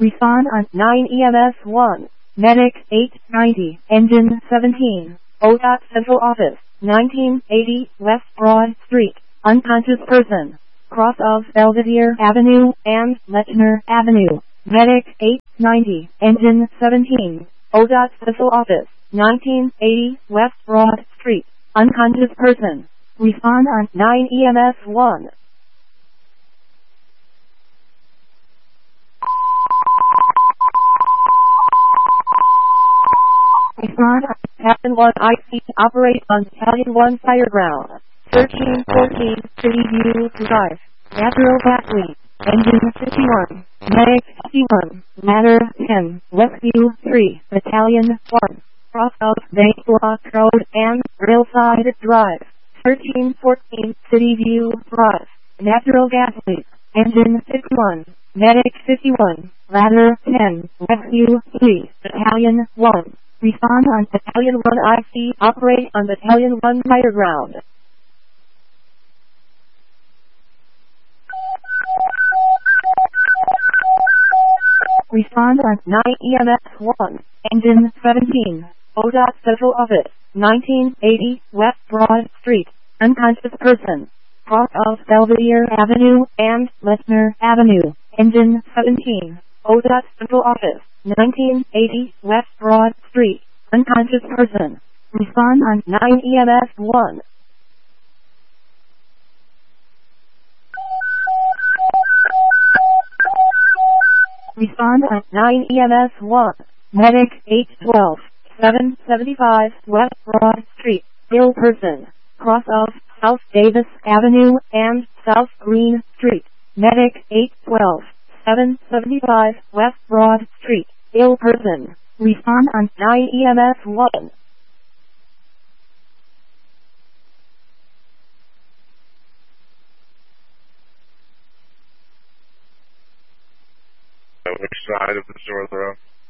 Respond on 9 EMS 1. Medic 890. Engine 17. ODOT Central Office. 1980 West Broad Street. Unconscious person. Cross of Belvedere Avenue and Lechner Avenue. Medic 890. Engine 17. ODOT Central Office. 1980 West Broad Street. Unconscious person. Respond on 9 EMS 1. Respond on Battalion 1 IC. Operate on Battalion 1 Fireground. 1314 City View Drive. Natural gas leak. Engine 51. Medic 51. Ladder 10. Rescue 3. Battalion 1. Cross of Bay Block Road and Railside Drive. 1314 City View Drive. Natural gas leak. Engine 51. Medic 51. Ladder 10. Rescue 3. Battalion 1. Respond on Battalion 1 IC. Operate on Battalion 1 Fireground. Respond on 9 EMS 1. Engine 17. ODOT Central Office. 1980 West Broad Street. Unconscious person. Cross of Belvedere Avenue and Lechner Avenue. Engine 17. ODOT Central Office. 1980 West Broad Street. Unconscious person. Respond on 9 EMS 1. Respond on 9 EMS 1. Medic 812. 775 West Broad Street. Ill person. Cross of South Davis Avenue and South Green Street. Medic 812. 775 West Broad Street. Ill person. Respond on 9 EMS 1. Which side of the store throw?